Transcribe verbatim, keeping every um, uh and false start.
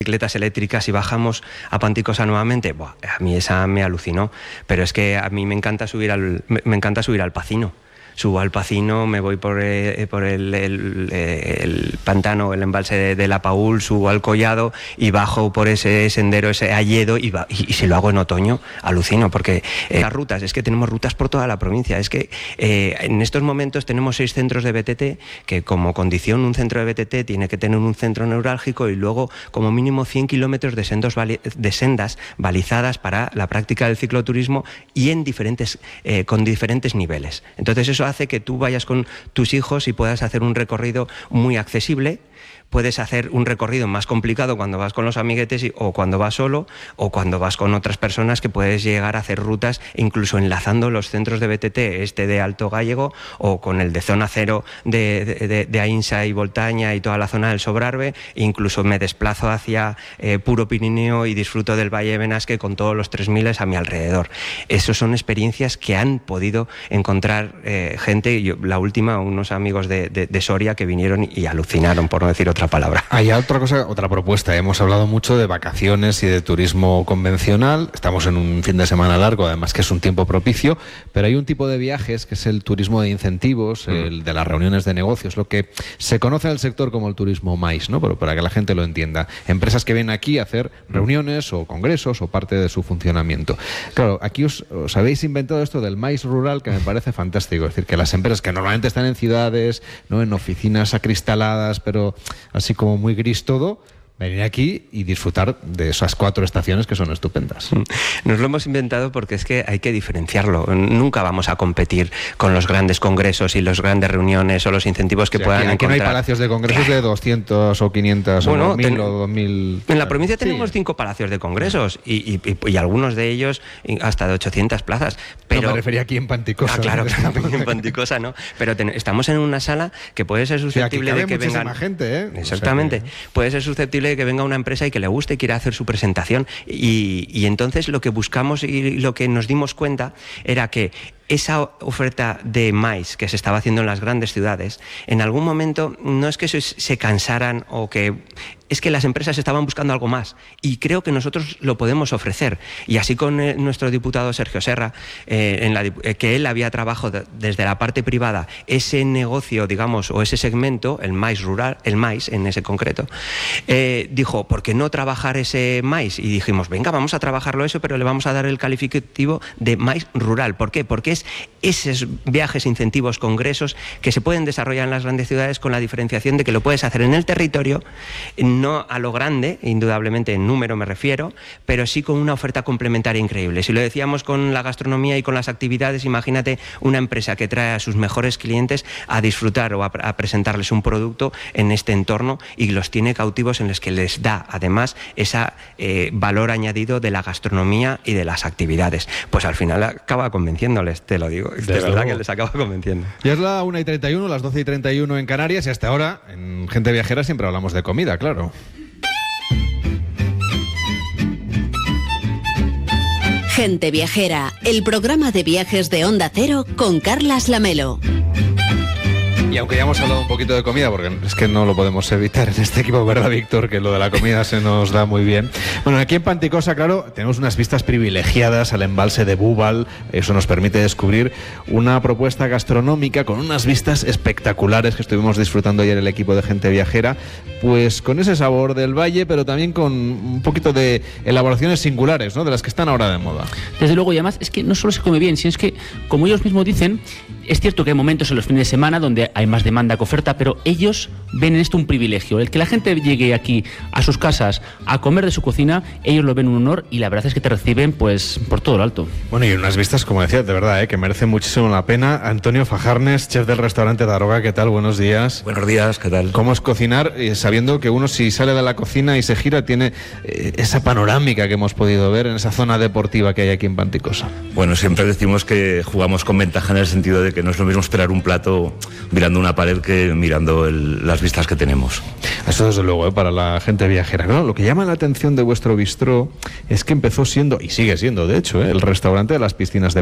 bicicletas eléctricas y bajamos a Panticosa nuevamente, buah, a mí esa me alucinó, pero es que a mí me encanta subir al, me, me encanta subir al Pacino. Subo al Pacino, me voy por, eh, por el, el, el pantano, el embalse de, de La Paúl, subo al Collado y bajo por ese sendero, ese Alledo, y, va, y, y si lo hago en otoño, alucino, porque eh, las rutas, es que tenemos rutas por toda la provincia, es que eh, en estos momentos tenemos seis centros de B T T, que como condición un centro de B T T tiene que tener un centro neurálgico y luego como mínimo cien kilómetros de, sendos bali- de sendas balizadas para la práctica del cicloturismo y en diferentes, eh, con diferentes niveles. Entonces eso hace que tú vayas con tus hijos y puedas hacer un recorrido muy accesible. Puedes hacer un recorrido más complicado cuando vas con los amiguetes y, o cuando vas solo o cuando vas con otras personas, que puedes llegar a hacer rutas incluso enlazando los centros de B T T, este de Alto Gállego o con el de Zona Cero de, de, de, de Ainsa y Voltaña y toda la zona del Sobrarbe. Incluso me desplazo hacia eh, Puro Pirineo y disfruto del Valle de Benasque con todos los tres mil a mi alrededor. Esas son experiencias que han podido encontrar eh, gente. Yo, la última, unos amigos de, de, de Soria que vinieron y alucinaron, por no decir otra palabra. Hay otra cosa, otra propuesta. Hemos hablado mucho de vacaciones y de turismo convencional. Estamos en un fin de semana largo, además que es un tiempo propicio, pero hay un tipo de viajes que es el turismo de incentivos, mm. el de las reuniones de negocios, lo que se conoce en el sector como el turismo MAIS, ¿no? Pero para que la gente lo entienda. Empresas que vienen aquí a hacer reuniones o congresos o parte de su funcionamiento. Claro, aquí os, os habéis inventado esto del MAIS rural, que me parece fantástico. Es decir, que las empresas que normalmente están en ciudades, ¿no?, en oficinas acristaladas, pero así como muy gris todo, venir aquí y disfrutar de esas cuatro estaciones que son estupendas. Nos lo hemos inventado porque es que hay que diferenciarlo. Nunca vamos a competir con los grandes congresos y las grandes reuniones o los incentivos que sí, puedan aquí, aquí encontrar. No hay palacios de congresos de doscientos o quinientos bueno, o mil ten... o dos mil. En la provincia tenemos sí. cinco palacios de congresos y, y, y, y algunos de ellos hasta de ochocientas plazas. Pero... No, me refería aquí en Panticosa. Ah, claro, claro, en Panticosa no. Pero ten... estamos en una sala que puede ser susceptible sí, de que vengan... más gente, ¿eh? Exactamente. O sea que... Puede ser susceptible de que venga una empresa y que le guste y quiera hacer su presentación. Y, y entonces lo que buscamos y lo que nos dimos cuenta era que esa oferta de MAIS que se estaba haciendo en las grandes ciudades, en algún momento no es que se, se cansaran o que... Es que las empresas estaban buscando algo más y creo que nosotros lo podemos ofrecer. Y así con eh, nuestro diputado Sergio Serra, eh, en la, eh, que él había trabajado de, desde la parte privada, ese negocio, digamos, o ese segmento, el MAIS rural, el MAIS en ese concreto, eh, dijo, ¿por qué no trabajar ese MAIS? Y dijimos, venga, vamos a trabajarlo eso, pero le vamos a dar el calificativo de MAIS rural. ¿Por qué? Porque es esos viajes, incentivos, congresos que se pueden desarrollar en las grandes ciudades con la diferenciación de que lo puedes hacer en el territorio, no a lo grande, indudablemente en número me refiero, pero sí con una oferta complementaria increíble. Si lo decíamos con la gastronomía y con las actividades, imagínate una empresa que trae a sus mejores clientes a disfrutar o a, a presentarles un producto en este entorno y los tiene cautivos, en los que les da además ese eh, valor añadido de la gastronomía y de las actividades. Pues al final acaba convenciéndoles, te lo digo, de Desde verdad luego. que les acaba convenciendo. Ya es la una y treinta y uno, las doce y treinta y uno en Canarias, y hasta ahora en Gente Viajera siempre hablamos de comida, claro. Gente Viajera, el programa de viajes de Onda Cero con Carlas Lamelo. Y aunque ya hemos hablado un poquito de comida, porque es que no lo podemos evitar en este equipo, ¿verdad, Víctor? Que lo de la comida se nos da muy bien. Bueno, aquí en Panticosa, claro, tenemos unas vistas privilegiadas al embalse de Búbal. Eso nos permite descubrir una propuesta gastronómica con unas vistas espectaculares que estuvimos disfrutando ayer el equipo de Gente Viajera, pues con ese sabor del valle, pero también con un poquito de elaboraciones singulares, ¿no?, de las que están ahora de moda. Desde luego, y además es que no solo se come bien, sino es que, como ellos mismos dicen, es cierto que hay momentos en los fines de semana donde hay más demanda que oferta, pero ellos ven en esto un privilegio. El que la gente llegue aquí a sus casas a comer de su cocina, ellos lo ven un honor y la verdad es que te reciben pues por todo lo alto. Bueno, y unas vistas, como decía, de verdad, ¿eh?, que merecen muchísimo la pena. Antonio Fajarnes, chef del restaurante Daroga, ¿qué tal? Buenos días. Buenos días, ¿qué tal? ¿Cómo es cocinar eh, sabiendo que uno, si sale de la cocina y se gira, tiene eh, esa panorámica que hemos podido ver en esa zona deportiva que hay aquí en Panticosa? Bueno, siempre decimos que jugamos con ventaja en el sentido de que no es lo mismo esperar un plato mirando una pared que mirando el, las vistas que tenemos. Eso desde luego, ¿eh?, para la gente viajera. Claro, lo que llama la atención de vuestro bistró es que empezó siendo, y sigue siendo de hecho, ¿eh?, el restaurante de las piscinas de